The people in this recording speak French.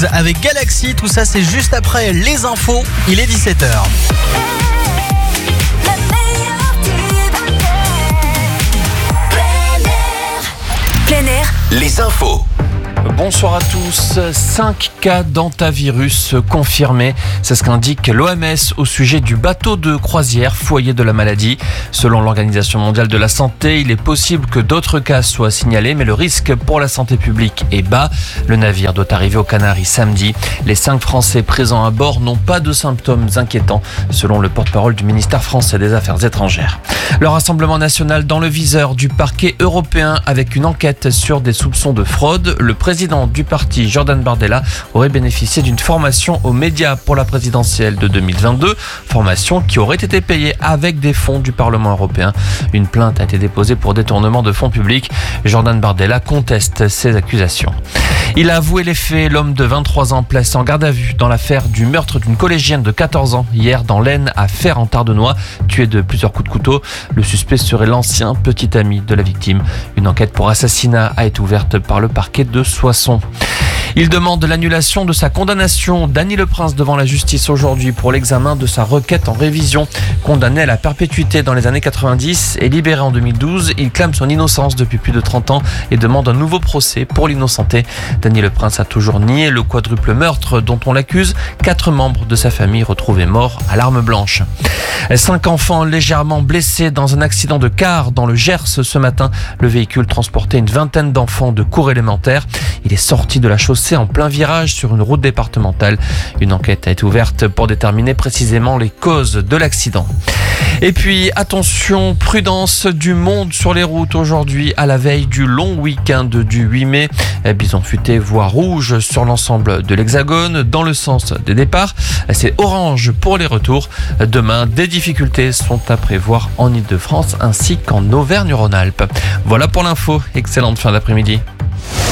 Blues avec Galaxy. Tout ça, c'est juste après les infos. Il est 17h. Plein air. Les infos. Bonsoir à tous. 5 cas d'hantavirus confirmés. C'est ce qu'indique l'OMS au sujet du bateau de croisière foyer de la maladie. Selon l'Organisation mondiale de la santé, il est possible que d'autres cas soient signalés, mais le risque pour la santé publique est bas. Le navire doit arriver aux Canaries samedi. Les 5 Français présents à bord n'ont pas de symptômes inquiétants, selon le porte-parole du ministère français des Affaires étrangères. Le Rassemblement national dans le viseur du parquet européen avec une enquête sur des soupçons de fraude. Le président du parti, Jordan Bardella, aurait bénéficié d'une formation aux médias pour la présidentielle de 2022, formation qui aurait été payée avec des fonds du Parlement européen. Une plainte a été déposée pour détournement de fonds publics. Jordan Bardella conteste ces accusations. Il a avoué les faits. L'homme de 23 ans placé en garde à vue dans l'affaire du meurtre d'une collégienne de 14 ans hier dans l'Aisne à Fère-en-Tardenois, tué de plusieurs coups de couteau. Le suspect serait l'ancien petit ami de la victime. Une enquête pour assassinat a été ouverte par le parquet de Soissons. Il demande l'annulation de sa condamnation. Dany Leprince devant la justice aujourd'hui pour l'examen de sa requête en révision. Condamné à la perpétuité dans les années 90 et libéré en 2012, il clame son innocence depuis plus de 30 ans et demande un nouveau procès pour l'innocenter. Dany Leprince a toujours nié le quadruple meurtre dont on l'accuse. 4 membres de sa famille retrouvés morts à l'arme blanche. 5 enfants légèrement blessés dans un accident de car dans le Gers ce matin. Le véhicule transportait une vingtaine d'enfants de cours élémentaires. Il est sorti de la chaussée en plein virage sur une route départementale. Une enquête a été ouverte pour déterminer précisément les causes de l'accident. Et puis attention, prudence du monde sur les routes aujourd'hui à la veille du long week-end du 8 mai. Bison futé voie rouge sur l'ensemble de l'Hexagone dans le sens des départs. C'est orange pour les retours. Demain, des difficultés sont à prévoir en Ile-de-France ainsi qu'en Auvergne-Rhône-Alpes. Voilà pour l'info. Excellente fin d'après-midi.